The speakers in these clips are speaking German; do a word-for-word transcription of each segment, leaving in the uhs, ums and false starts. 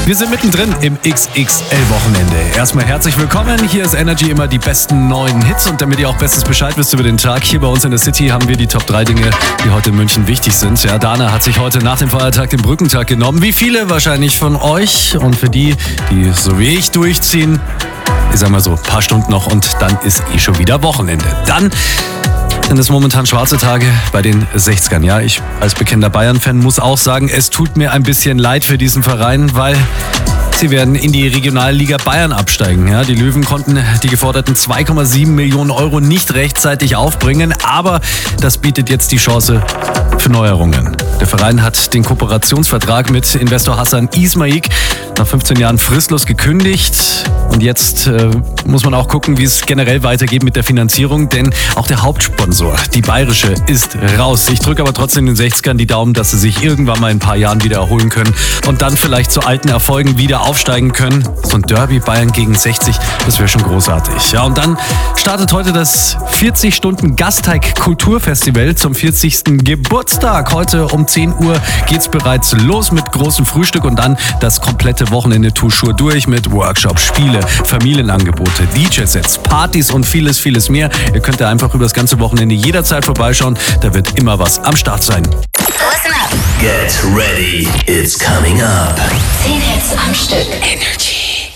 Wir sind mittendrin im X X L-Wochenende. Erstmal herzlich willkommen. Hier ist Energy, immer die besten neuen Hits. Und damit ihr auch bestens Bescheid wisst über den Tag, hier bei uns in der City haben wir die Top drei Dinge, die heute in München wichtig sind. Ja, Dana hat sich heute nach dem Feiertag den Brückentag genommen. Wie viele wahrscheinlich von euch? Und für die, die so wie ich durchziehen, ich sag mal so, ein paar Stunden noch und dann ist eh schon wieder Wochenende. Dann sind es momentan schwarze Tage bei den sechzigern. Ja, ich als bekennender Bayern-Fan muss auch sagen, es tut mir ein bisschen leid für diesen Verein, weil sie werden in die Regionalliga Bayern absteigen. Ja, die Löwen konnten die geforderten zwei Komma sieben Millionen Euro nicht rechtzeitig aufbringen, aber das bietet jetzt die Chance für Neuerungen. Der Verein hat den Kooperationsvertrag mit Investor Hassan Ismaik nach fünfzehn Jahren fristlos gekündigt. Und jetzt äh, muss man auch gucken, wie es generell weitergeht mit der Finanzierung, denn auch der Hauptsponsor, die Bayerische, ist raus. Ich drücke aber trotzdem den sechzigern die Daumen, dass sie sich irgendwann mal in ein paar Jahren wieder erholen können und dann vielleicht zu alten Erfolgen wieder aufsteigen können. So ein Derby Bayern gegen sechzig, das wäre schon großartig. Ja, und dann startet heute das vierzig Stunden Gasteig-Kulturfestival zum vierzigsten Geburtstag. Heute um zehn Uhr geht's bereits los mit großem Frühstück und dann das komplette Wochenende Touchtour durch mit Workshops, Spiele, Familienangebote, D J-Sets, Partys und vieles, vieles mehr. Ihr könnt da einfach über das ganze Wochenende jederzeit vorbeischauen. Da wird immer was am Start sein. Listen up. Get ready, it's coming up. Zehn Hits am Stück. Energy.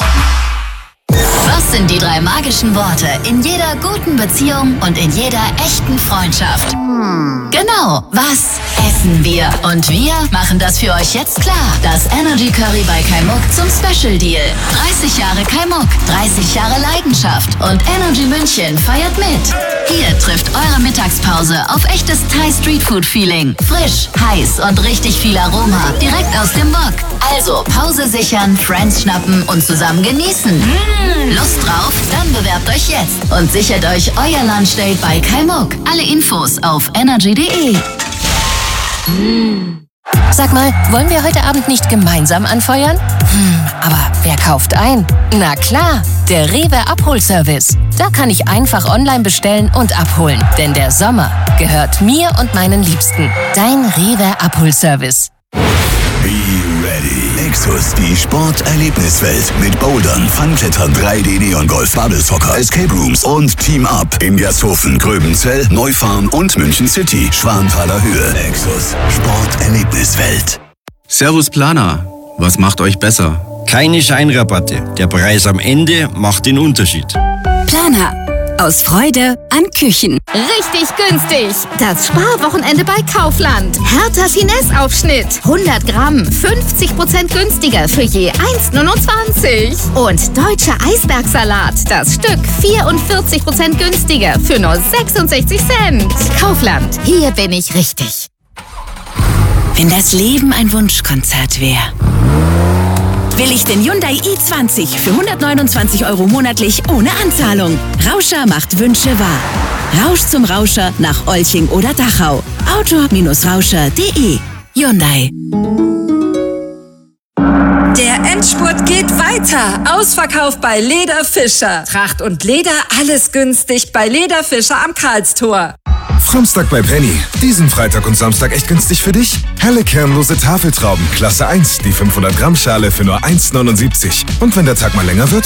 Was sind die drei magischen Worte in jeder guten Beziehung und in jeder echten Freundschaft? Hm. Genau, was essen wir? Und wir machen das für euch jetzt klar. Das Energy Curry bei Kai Muck zum Special Deal. dreißig Jahre Kai Muck, dreißig Jahre Leidenschaft und Energy München feiert mit. Hier trifft eure Mittagspause auf echtes Thai Streetfood Feeling. Frisch, heiß und richtig viel Aroma. Direkt aus dem Wok. Also Pause sichern, Friends schnappen und zusammen genießen. Mmh. Lust drauf? Dann bewerbt euch jetzt und sichert euch euer Lunchdate bei Kai Muck. Alle Infos auf energy punkt de. Mmh. Sag mal, wollen wir heute Abend nicht gemeinsam anfeuern? Hm, aber wer kauft ein? Na klar, der Rewe Abholservice. Da kann ich einfach online bestellen und abholen. Denn der Sommer gehört mir und meinen Liebsten. Dein Rewe Abholservice. Be ready. Nexus, die Sporterlebniswelt mit Bouldern, Fun-Klettern, drei D Neon-Golf, Bubble Soccer, Escape Rooms und Team Up in Gersthofen, Gröbenzell, Neufahren und München City, Schwanthaler Höhe. Nexus, Sporterlebniswelt. Servus Planer, was macht euch besser? Keine Scheinrabatte. Der Preis am Ende macht den Unterschied. Planer. Aus Freude an Küchen. Richtig günstig. Das Sparwochenende bei Kaufland. Hertha Finesse-Aufschnitt. hundert Gramm. fünfzig Prozent günstiger für je eins Komma neunundzwanzig. Und deutscher Eisbergsalat. Das Stück vierundvierzig Prozent günstiger für nur sechsundsechzig Cent. Kaufland. Hier bin ich richtig. Wenn das Leben ein Wunschkonzert wäre, will ich den Hyundai i zwanzig für hundertneunundzwanzig Euro monatlich ohne Anzahlung. Rauscher macht Wünsche wahr. Rausch zum Rauscher nach Olching oder Dachau. auto Rauscher punkt de. Hyundai. Der Endspurt geht weiter. Ausverkauf bei Leder Fischer. Tracht und Leder, alles günstig bei Leder Fischer am Karlstor. Samstag bei Penny. Diesen Freitag und Samstag echt günstig für dich? Helle kernlose Tafeltrauben, Klasse eins, die fünfhundert Gramm Schale für nur eins Komma neunundsiebzig. Und wenn der Tag mal länger wird,